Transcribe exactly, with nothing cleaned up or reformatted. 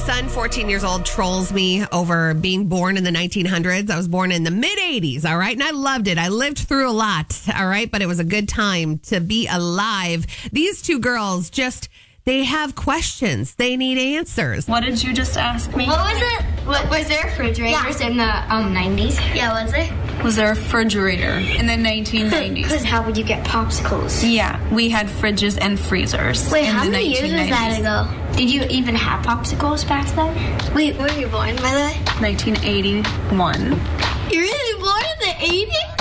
son, fourteen years old, trolls me over being born in the nineteen hundreds. I was born in the mid eighties, all right? And I loved it. I lived through a lot, all right? But it was a good time to be alive. These two girls just, they have questions. They need answers. What did you just ask me? What was it? What, was there refrigerators yeah. in the um, nineties? Yeah, was there? Was there a refrigerator in the nineteen nineties? Because how would you get popsicles? Yeah, we had fridges and freezers. Wait, in how the many years was that ago? Did you even have popsicles back then? Wait, when were you born, by the way? nineteen eighty-one. You're really born in the eighties?